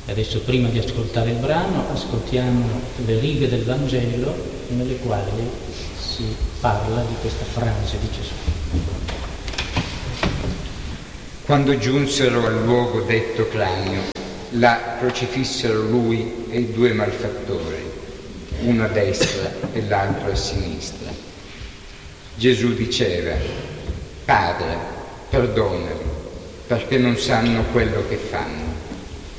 E adesso, prima di ascoltare il brano, ascoltiamo le righe del Vangelo nelle quali si parla di questa frase di Gesù. Quando giunsero al luogo detto Cranio, là crocifissero lui e i 2 malfattori, uno a destra e l'altro a sinistra. Gesù diceva: Padre, perdonali, perché non sanno quello che fanno.